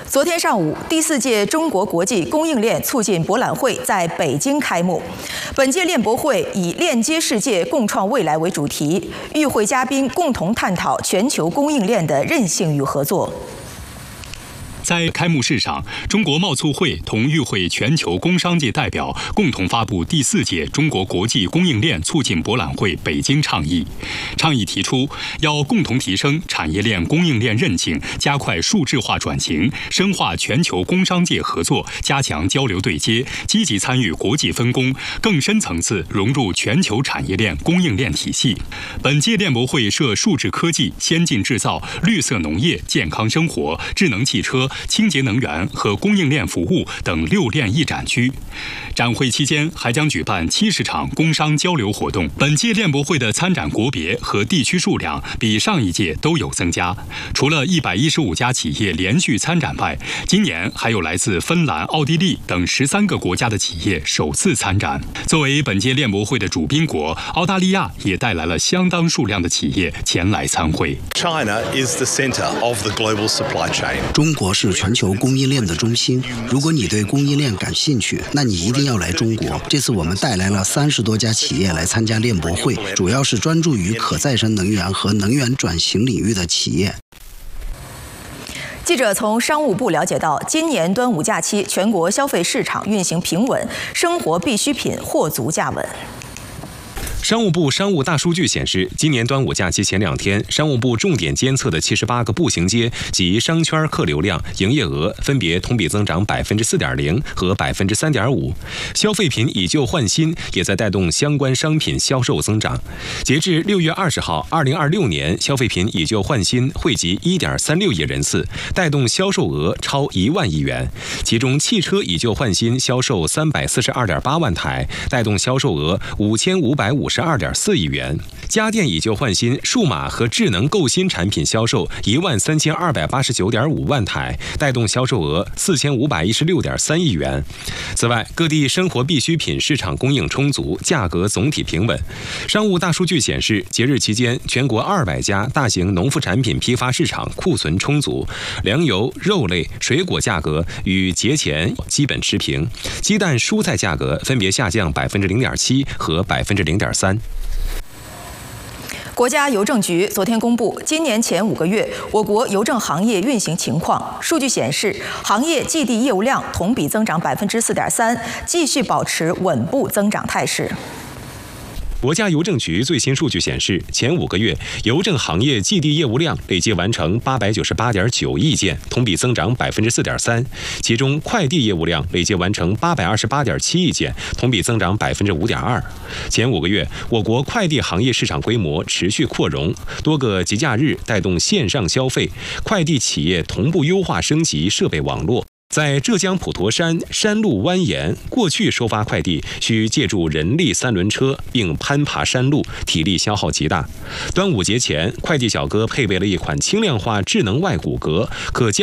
昨天上午，第4届中国国际供应链促进博览会在北京开幕。本届链博会以“链接世界，共创未来”为主题，与会嘉宾共同探讨全球供应链的韧性与合作。 在开幕式上，中国贸促会同与会全球工商界代表共同发布第4届中国国际供应链促进博览会北京倡议。倡议提出，要共同提升产业链供应链韧性，加快数字化转型，深化全球工商界合作，加强交流对接，积极参与国际分工，更深层次融入全球产业链供应链体系。本届链博会设数字科技、先进制造、绿色农业、健康生活、智能汽车、 清洁能源和供应链服务等6链一展区。展会期间还将举办70场工商交流活动。本届链博会的参展国别和地区数量比上一届都有增加。除了115家企业连续参展外，今年还有来自芬兰、奥地利等13个国家的企业首次参展。作为本届链博会的主宾国，澳大利亚也带来了相当数量的企业前来参会。 China is the center of the global supply chain. 中国是全球供应链的中心。如果你对供应链感兴趣，那你一定要来中国。这次我们带来了30多家企业来参加链博会，主要是专注于可再生能源和能源转型领域的企业。 记者从商务部了解到，今年端午假期全国消费市场运行平稳，生活必需品货足价稳。 商务部商务大数据显示，今年端午假期前2天，商务部重点监测的78个步行街及商圈客流量、营业额分别同比增长4.0%和3.5%。消费品以旧换新也在带动相关商品销售增长。截至6月20号，2026年消费品以旧换新惠及1.36亿人次，带动销售额超1万亿元。其中，汽车以旧换新销售342.8万台，带动销售额5552.4亿元；家电以旧换新、数码和智能购新产品销售13289.5万台，带动销售额4516.3亿元。此外，各地生活必需品市场供应充足，价格总体平稳。商务大数据显示，节日期间，全国200家大型农副产品批发市场库存充足，粮油、肉类、水果价格与节前基本持平，鸡蛋、蔬菜价格分别下降0.7%和0.3%。 国家邮政局昨天公布，今年前5个月我国邮政行业运行情况。数据显示，行业季地业务量同比增长4.3%，继续保持稳步增长态势。 国家邮政局最新数据显示，前5个月邮政行业季地业务量累计完成898.9亿件，同比增长4.3%。其中，快递业务量累计完成828.7亿件，同比增长5.2%。前5个月，我国快递行业市场规模持续扩容，多个节假日带动线上消费，快递企业同步优化升级设备网络。 在浙江普陀山山路蜿蜒，过去收发快递需借助人力3轮车，并攀爬山路，体力消耗极大。端午节前，快递小哥配备了一款轻量化智能外骨骼，可将